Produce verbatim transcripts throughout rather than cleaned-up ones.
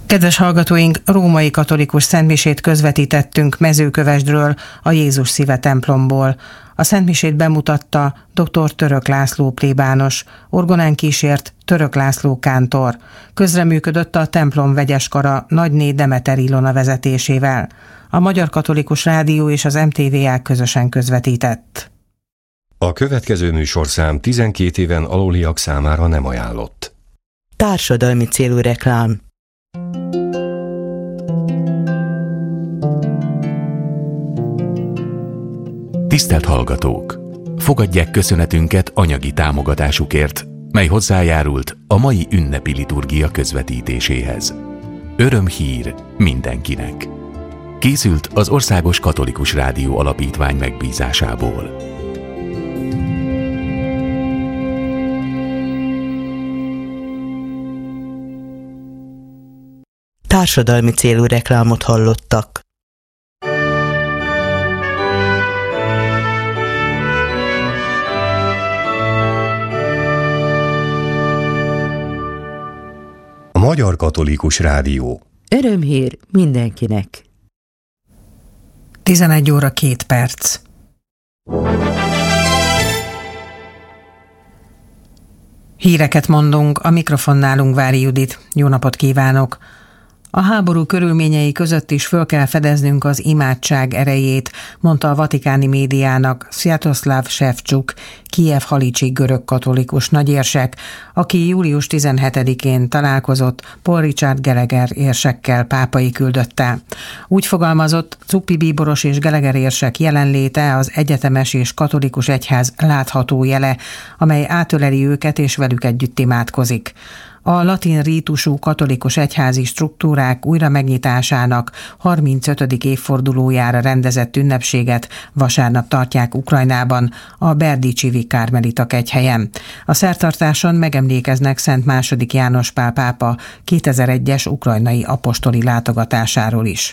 Kedves hallgatóink, római katolikus szentmisét közvetítettünk Mezőkövesdről, a Jézus Szíve templomból. A szentmisét bemutatta dr. Török László plébános, orgonán kísért Török László kántor. Közreműködött a templom vegyeskara Nagyné Demeter Ilona vezetésével. A Magyar Katolikus Rádió és az em té vé á közösen közvetített. A következő műsorszám tizenkét éven aluliak számára nem ajánlott. Társadalmi célú reklám. Tisztelt hallgatók! Fogadják köszönetünket anyagi támogatásukért, mely hozzájárult a mai ünnepi liturgia közvetítéséhez. Örömhír mindenkinek! Készült az Országos Katolikus Rádió Alapítvány megbízásából. Társadalmi célú reklámot hallottak. A Magyar Katolikus Rádió. Örömhír mindenkinek. tizenegy óra két perc. Híreket mondunk, a mikrofonnál Ungvári Judit. Jó napot kívánok! A háború körülményei között is föl kell fedeznünk az imádság erejét, mondta a vatikáni médiának Sviatoslav Shevchuk, Kijev-Halicsi görög katolikus nagyérsek, aki július tizenhetedikén találkozott Paul Richard Gallagher érsekkel pápai küldöttel. Úgy fogalmazott, Cuppi bíboros és Gallagher érsek jelenléte az egyetemes és katolikus egyház látható jele, amely átöleli őket és velük együtt imádkozik. A latin rítusú katolikus egyházi struktúrák újra megnyitásának harmincötödik évfordulójára rendezett ünnepséget vasárnap tartják Ukrajnában, a Berdicsivi Kármelita kegyhelyen. A szertartáson megemlékeznek Szent második János Pál pápa kétezer-egyes ukrajnai apostoli látogatásáról is.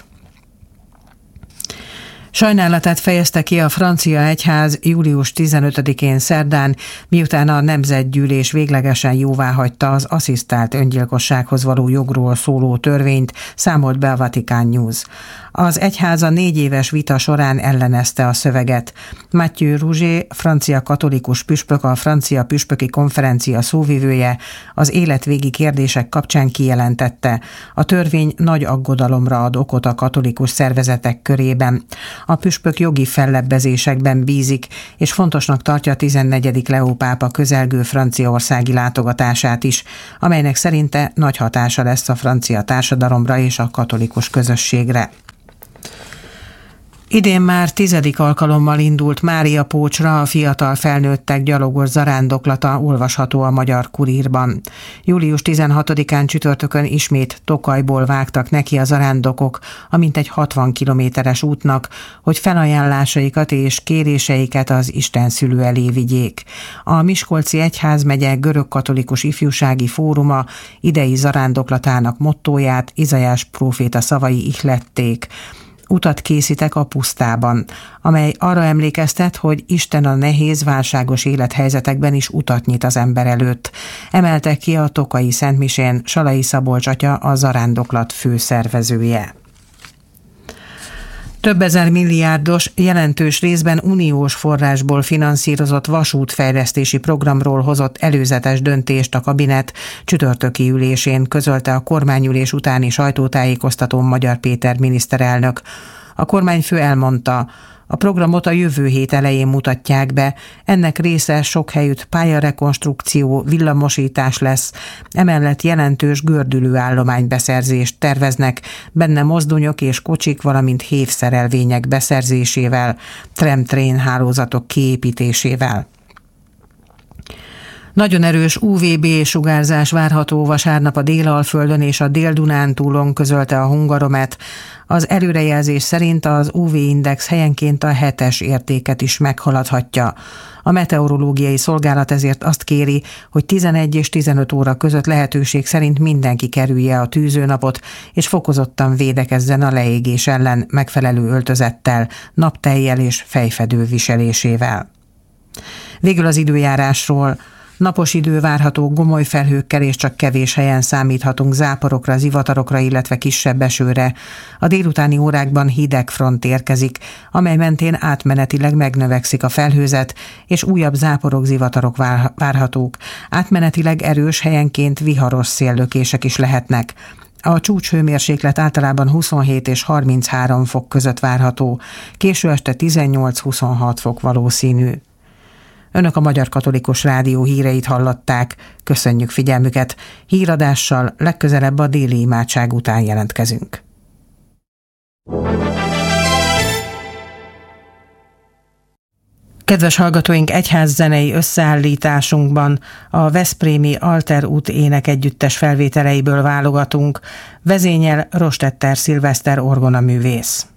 Sajnálatát fejezte ki a francia egyház július tizenötödikén szerdán, miután a Nemzetgyűlés véglegesen jóváhagyta az asszisztált öngyilkossághoz való jogról szóló törvényt, számolt be a Vatican News. Az egyház a négy éves vita során ellenezte a szöveget. Mathieu Rouget, francia katolikus püspök, a francia püspöki konferencia szóvivője, az életvégi kérdések kapcsán kijelentette: a törvény nagy aggodalomra ad okot a katolikus szervezetek körében. A püspök jogi fellebbezésekben bízik, és fontosnak tartja a tizennegyedik Leó pápa közelgő franciaországi látogatását is, amelynek szerinte nagy hatása lesz a francia társadalomra és a katolikus közösségre. Idén már tizedik alkalommal indult Mária Pócsra a fiatal felnőttek gyalogos zarándoklata, olvasható a Magyar Kurírban. július tizenhatodikán csütörtökön ismét Tokajból vágtak neki a zarándokok a mintegy hatvan kilométeres útnak, hogy felajánlásaikat és kéréseiket az Isten szülő elé vigyék. A Miskolci Egyházmegye Görögkatolikus Ifjúsági Fóruma idei zarándoklatának mottóját Izaiás próféta szavai ihlették: utat készítek a pusztában, amely arra emlékeztet, hogy Isten a nehéz, válságos élethelyzetekben is utat nyit az ember előtt. Emelte ki a tokai szentmisén Salai Szabolcs atya, a zarándoklat főszervezője. Több ezer milliárdos, jelentős részben uniós forrásból finanszírozott vasútfejlesztési programról hozott előzetes döntést a kabinet csütörtöki ülésén, közölte a kormányülés utáni sajtótájékoztatón Magyar Péter miniszterelnök. A kormányfő elmondta, a programot a jövő hét elején mutatják be, ennek része sok helyütt pályarekonstrukció, villamosítás lesz, emellett jelentős gördülőállomány beszerzést terveznek, benne mozdonyok és kocsik, valamint hévszerelvények beszerzésével, tram-train hálózatok kiépítésével. Nagyon erős u vé bé sugárzás várható vasárnap a Délalföldön és a Dél-Dunántúlon, közölte a Hungaromet. Az előrejelzés szerint az u vé-index helyenként a hetes értéket is meghaladhatja. A meteorológiai szolgálat ezért azt kéri, hogy tizenegy és tizenöt óra között lehetőség szerint mindenki kerülje a tűzőnapot, és fokozottan védekezzen a leégés ellen megfelelő öltözettel, naptejjel és fejfedő viselésével. Végül az időjárásról. Napos idő várható gomoly felhőkkel, és csak kevés helyen számíthatunk záporokra, zivatarokra, illetve kisebb esőre. A délutáni órákban hideg front érkezik, amely mentén átmenetileg megnövekszik a felhőzet, és újabb záporok, zivatarok várhatók. Átmenetileg erős, helyenként viharos széllökések is lehetnek. A csúcshőmérséklet általában huszonhét és harminchárom fok között várható, késő este tizennyolc-huszonhat fok valószínű. Önök a Magyar Katolikus Rádió híreit hallották. Köszönjük figyelmüket. Híradással legközelebb a déli imádság után jelentkezünk. Kedves hallgatóink, egyházzenei összeállításunkban a veszprémi Alter út énekegyüttes felvételeiből válogatunk. Vezényel Rostetter Szilveszter orgonaművész.